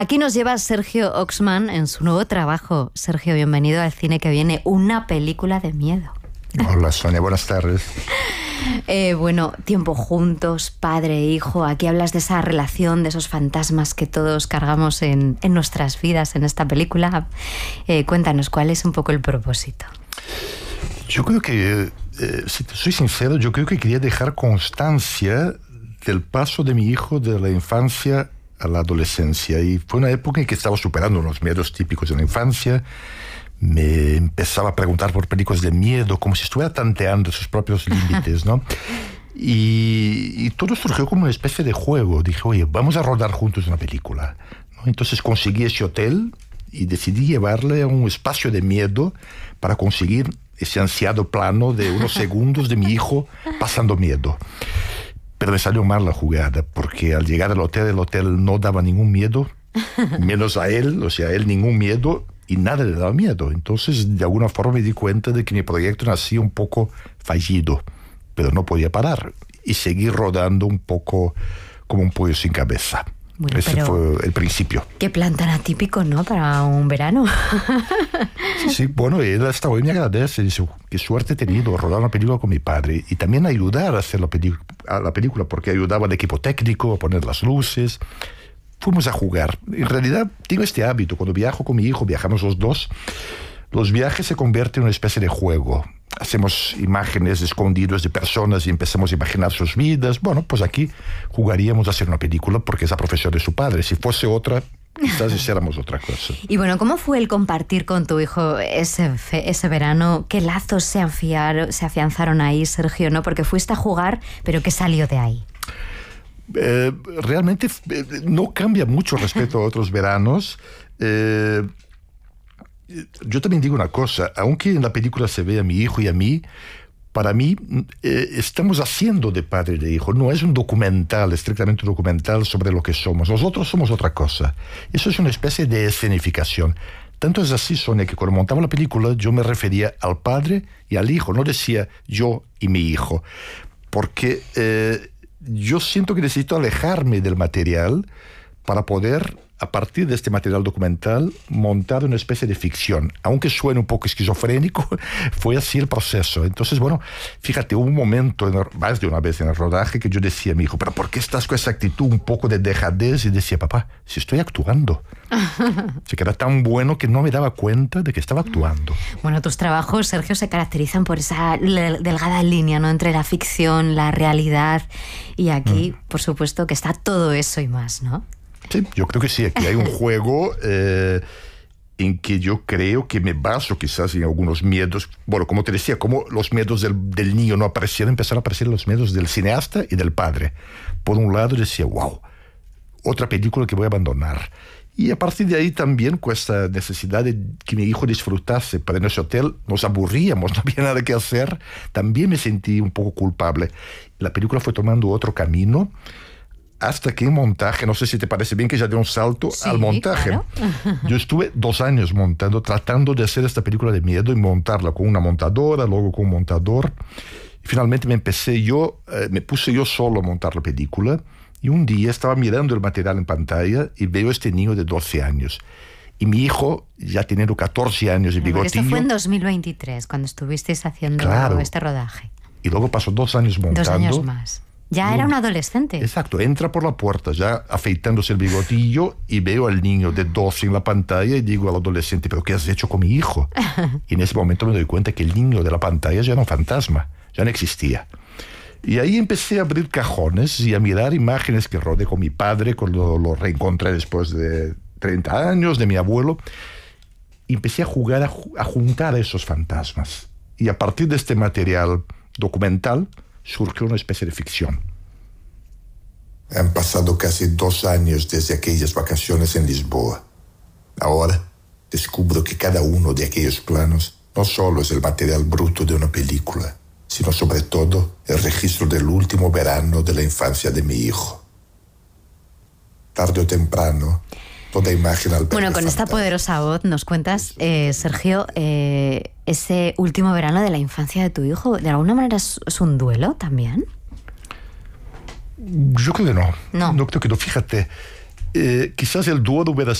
Aquí nos lleva Sergio Oxman en su nuevo trabajo. Sergio, bienvenido al Cine que Viene, una película de miedo. Hola Sonia, buenas tardes. Bueno, tiempo juntos, padre e hijo. Aquí hablas de esa relación, de esos fantasmas que todos cargamos en nuestras vidas en esta película. Cuéntanos, ¿cuál es un poco el propósito? Yo creo que, si te soy sincero, yo creo que quería dejar constancia del paso de mi hijo de la infancia a la adolescencia. Y fue una época en que estaba superando los miedos típicos de la infancia. Me empezaba a preguntar por películas de miedo, como si estuviera tanteando sus propios límites, ¿no? Y todo surgió como una especie de juego. Dije, oye, vamos a rodar juntos una película, ¿no? Entonces conseguí ese hotel y decidí llevarle a un espacio de miedo para conseguir ese ansiado plano de unos segundos de mi hijo pasando miedo. Pero me salió mal la jugada, porque al llegar al hotel, el hotel no daba ningún miedo, menos a él, o sea, a él ningún miedo, y nada le daba miedo. Entonces, de alguna forma me di cuenta de que mi proyecto nacía un poco fallido, pero no podía parar, y seguir rodando un poco como un pollo sin cabeza. Bueno, ese fue el principio. Qué plan tan atípico, ¿no?, para un verano. Sí, bueno, él hasta hoy me agradece. Dice, qué suerte he tenido rodar una película con mi padre y también ayudar a hacer la película, porque ayudaba al equipo técnico a poner las luces. Fuimos a jugar. En realidad tengo este hábito, cuando viajo con mi hijo, viajamos los dos, los viajes se convierten en una especie de juego. Hacemos imágenes escondidas de personas y empezamos a imaginar sus vidas. Bueno, pues aquí jugaríamos a hacer una película porque es la profesión de su padre. Si fuese otra, quizás hiciéramos otra cosa. Y bueno, ¿cómo fue el compartir con tu hijo ese verano? ¿Qué lazos se afianzaron ahí, Sergio? ¿No? Porque fuiste a jugar, pero ¿qué salió de ahí? Realmente no cambia mucho respecto a otros veranos. Yo también digo una cosa, aunque en la película se ve a mi hijo y a mí, para mí estamos haciendo de padre y de hijo. No es un documental, estrictamente un documental sobre lo que somos. Nosotros somos otra cosa. Eso es una especie de escenificación. Tanto es así, Sonia, que cuando montaba la película yo me refería al padre y al hijo. No decía yo y mi hijo. Porque yo siento que necesito alejarme del material para poder, a partir de este material documental, montar una especie de ficción. Aunque suene un poco esquizofrénico, fue así el proceso. Entonces, bueno, fíjate, hubo un momento, más de una vez en el rodaje, que yo decía a mi hijo, ¿pero por qué estás con esa actitud un poco de dejadez? Y decía, papá, si estoy actuando. Se queda tan bueno que no me daba cuenta de que estaba actuando. Bueno, tus trabajos, Sergio, se caracterizan por esa delgada línea, ¿no?, entre la ficción, la realidad, y aquí, por supuesto, que está todo eso y más, ¿no? Sí, yo creo que sí. Aquí hay un juego en que yo creo que me baso quizás en algunos miedos. Bueno, como te decía, como los miedos del niño no aparecieron, empezaron a aparecer los miedos del cineasta y del padre. Por un lado decía, wow, otra película que voy a abandonar. Y a partir de ahí también, con esta necesidad de que mi hijo disfrutase, para en ese hotel nos aburríamos, no había nada que hacer, también me sentí un poco culpable. La película fue tomando otro camino, hasta que en montaje, no sé si te parece bien que ya dé un salto al montaje. Claro. Yo estuve 2 años montando, tratando de hacer esta película de miedo y montarla con una montadora, luego con un montador. Y finalmente me puse yo solo a montar la película. Y un día estaba mirando el material en pantalla y veo a este niño de 12 años. Y mi hijo, ya teniendo 14 años y bigotillo... Esto fue en 2023, cuando estuvisteis haciendo este rodaje. Y luego pasó 2 años montando. 2 años más. Ya era un adolescente. Exacto, entra por la puerta ya afeitándose el bigotillo y veo al niño de 12 en la pantalla y digo al adolescente, ¿pero qué has hecho con mi hijo? Y en ese momento me doy cuenta que el niño de la pantalla ya era un fantasma, ya no existía. Y ahí empecé a abrir cajones y a mirar imágenes que rodé con mi padre cuando lo reencontré después de 30 años, de mi abuelo. Y empecé a jugar, a juntar esos fantasmas. Y a partir de este material documental surgió una especie de ficción. Han pasado casi 2 años desde aquellas vacaciones en Lisboa. Ahora descubro que cada uno de aquellos planos no solo es el material bruto de una película, sino sobre todo el registro del último verano de la infancia de mi hijo. Tarde o temprano, toda imagen al Bueno, con esta poderosa voz nos cuentas, Sergio, ese último verano de la infancia de tu hijo. ¿De alguna manera es un duelo también? Yo creo que no. No creo que no. Fíjate, quizás el Duodo hubiera